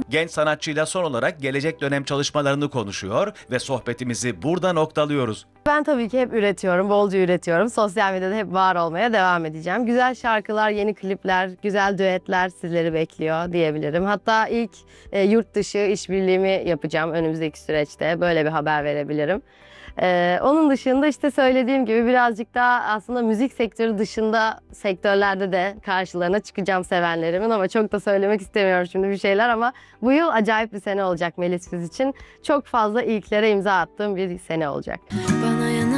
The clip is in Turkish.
Genç sanatçıyla son olarak gelecek dönem çalışmalarını konuşuyor ve sohbetimizi burada noktalıyoruz. Ben tabii ki hep üretiyorum, bolca üretiyorum. Sosyal medyada hep var olmaya devam edeceğim. Güzel şarkılar, yeni klipler, güzel düetler sizleri bekliyor diyebilirim. Hatta ilk yurt dışı işbirliğimi yapacağım önümüzdeki süreçte. Böyle bir haber verebilirim. Onun dışında işte söylediğim gibi birazcık daha aslında müzik sektörü dışında sektörlerde de karşılarına çıkacağım sevenlerimin, ama çok da söylemek istemiyorum şimdi bir şeyler, ama bu yıl acayip bir sene olacak Melis Fiz için. Çok fazla ilklere imza attığım bir sene olacak. Bana